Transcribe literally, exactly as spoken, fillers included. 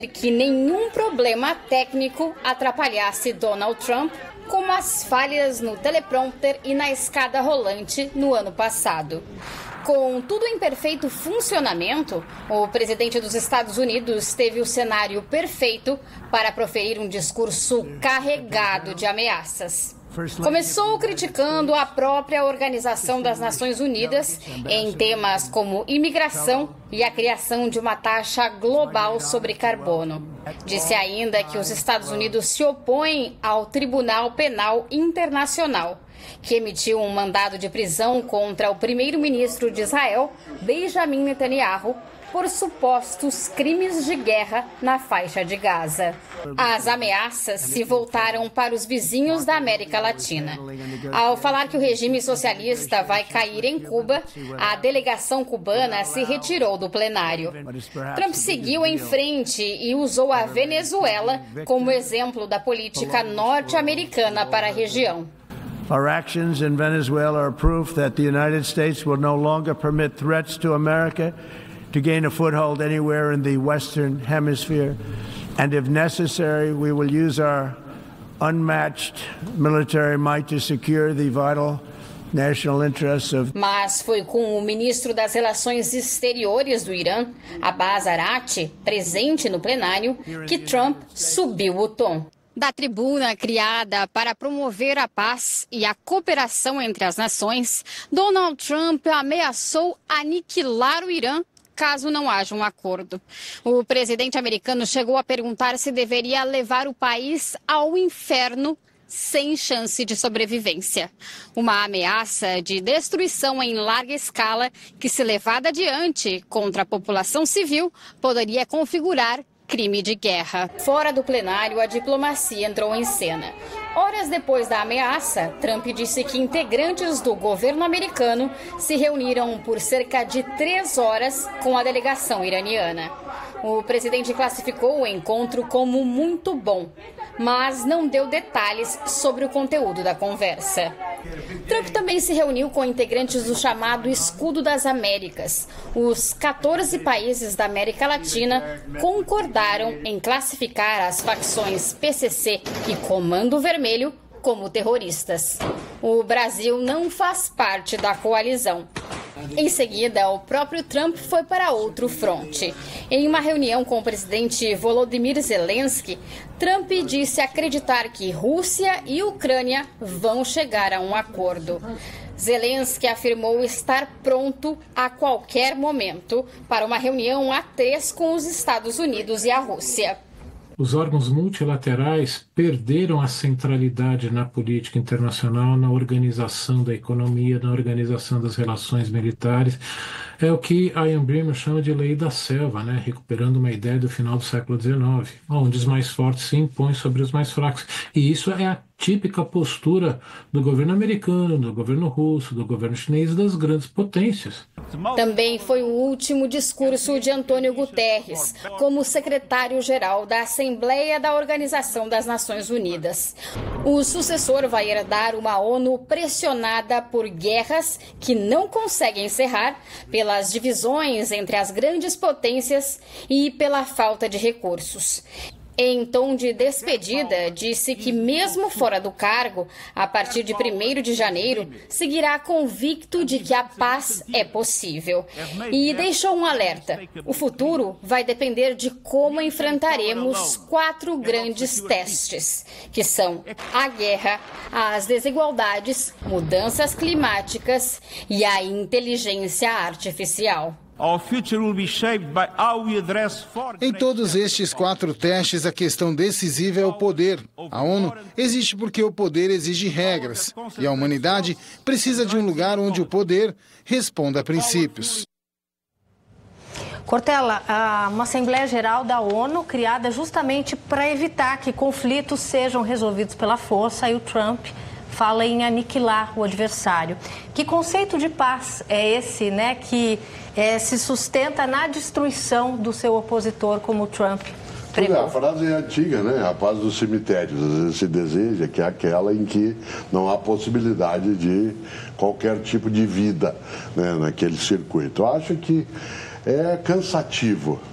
que nenhum problema técnico atrapalhasse Donald Trump, como as falhas no teleprompter e na escada rolante no ano passado. Com tudo em perfeito funcionamento, o presidente dos Estados Unidos teve o cenário perfeito para proferir um discurso carregado de ameaças. Começou criticando a própria Organização das Nações Unidas em temas como imigração e a criação de uma taxa global sobre carbono. Disse ainda que os Estados Unidos se opõem ao Tribunal Penal Internacional, que emitiu um mandado de prisão contra o primeiro-ministro de Israel, Benjamin Netanyahu, por supostos crimes de guerra na faixa de Gaza. As ameaças se voltaram para os vizinhos da América Latina. Ao falar que o regime socialista vai cair em Cuba, a delegação cubana se retirou do plenário. Trump seguiu em frente e usou a Venezuela como exemplo da política norte-americana para a região. Our actions in Venezuela are proof that the United States will no longer permit threats to America to gain a foothold anywhere in the Western Hemisphere, and if necessary, we will use our unmatched military might to secure the vital national interests of... Mas foi com o ministro das Relações Exteriores do Irã, Abbas Araqchi, presente no plenário, que Trump subiu o tom. Da tribuna criada para promover a paz e a cooperação entre as nações, Donald Trump ameaçou aniquilar o Irã caso não haja um acordo. O presidente americano chegou a perguntar se deveria levar o país ao inferno sem chance de sobrevivência. Uma ameaça de destruição em larga escala que, se levada adiante contra a população civil, poderia configurar crime de guerra. Fora do plenário, a diplomacia entrou em cena. Horas depois da ameaça, Trump disse que integrantes do governo americano se reuniram por cerca de três horas com a delegação iraniana. O presidente classificou o encontro como muito bom, mas não deu detalhes sobre o conteúdo da conversa. Trump também se reuniu com integrantes do chamado Escudo das Américas. Os quatorze países da América Latina concordaram em classificar as facções P C C e Comando Vermelho como terroristas. O Brasil não faz parte da coalizão. Em seguida, o próprio Trump foi para outro fronte. Em uma reunião com o presidente Volodymyr Zelensky, Trump disse acreditar que Rússia e Ucrânia vão chegar a um acordo. Zelensky afirmou estar pronto a qualquer momento para uma reunião a três com os Estados Unidos e a Rússia. Os órgãos multilaterais perderam a centralidade na política internacional, na organização da economia, na organização das relações militares. É o que Ian Bremmer chama de lei da selva, né? Recuperando uma ideia do final do século dezenove, onde os mais fortes se impõem sobre os mais fracos. E isso é a típica postura do governo americano, do governo russo, do governo chinês e das grandes potências. Também foi o último discurso de Antônio Guterres, como secretário-geral da Assembleia da Organização das Nações Unidas. O sucessor vai herdar uma ONU pressionada por guerras que não consegue encerrar, pelas divisões entre as grandes potências e pela falta de recursos. Em tom de despedida, disse que mesmo fora do cargo, a partir de primeiro de janeiro, seguirá convicto de que a paz é possível. E deixou um alerta: o futuro vai depender de como enfrentaremos quatro grandes testes, que são a guerra, as desigualdades, mudanças climáticas e a inteligência artificial. Em todos estes quatro testes, a questão decisiva é o poder. A ONU existe porque o poder exige regras, e a humanidade precisa de um lugar onde o poder responda a princípios. Cortella, uma Assembleia Geral da ONU criada justamente para evitar que conflitos sejam resolvidos pela força, e o Trump fala em aniquilar o adversário. Que conceito de paz é esse, né, que é, se sustenta na destruição do seu opositor, como o Trump pregou? A frase é antiga, né? A paz dos cemitérios. Às vezes se deseja que é aquela em que não há possibilidade de qualquer tipo de vida, né, naquele circuito. Eu acho que é cansativo